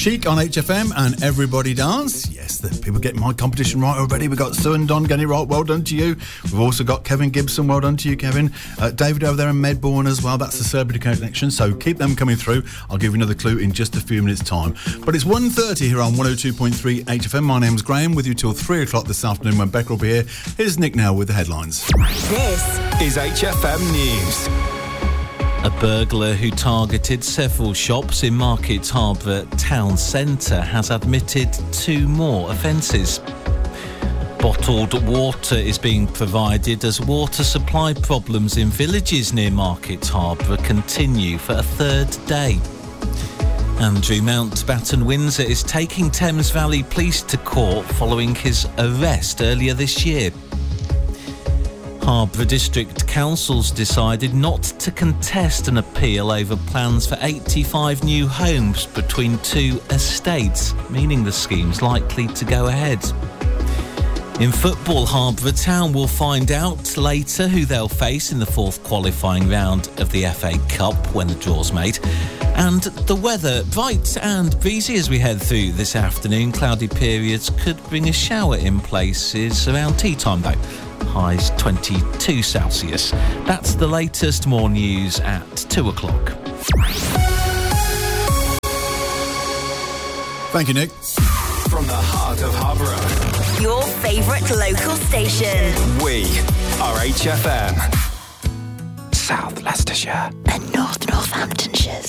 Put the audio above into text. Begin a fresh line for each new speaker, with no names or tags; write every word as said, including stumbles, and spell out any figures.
Chic on H F M and Everybody Dance. Yes, the people getting my competition right already. We've got Sue and Don getting it right. Well done to you. We've also got Kevin Gibson. Well done to you, Kevin. Uh, David over there in Medbourne as well. That's the Celebrity Connection. So keep them coming through. I'll give you another clue in just a few minutes' time. But it's one thirty here on one oh two point three H F M. My name's Graham, with you till three o'clock this afternoon when Becca will be here. Here's Nick now with the headlines.
This is H F M News.
A burglar who targeted several shops in Market Harbour town centre has admitted two more offences. Bottled water is being provided as water supply problems in villages near Market Harbour continue for a third day. Andrew Mountbatten Windsor is taking Thames Valley Police to court following his arrest earlier this year. Harbour District Council's decided not to contest an appeal over plans for eighty-five new homes between two estates, meaning the scheme's likely to go ahead. In football, Harbour Town will find out later who they'll face in the fourth qualifying round of the F A Cup when the draw's made. And the weather, bright and breezy as we head through this afternoon. Cloudy periods could bring a shower in places around tea time though. Highs twenty-two Celsius. That's the latest. More news at two o'clock.
Thank you, Nick.
From the heart of Harborough,
your favourite local station.
we are H F M. South Leicestershire
And North Northamptonshire.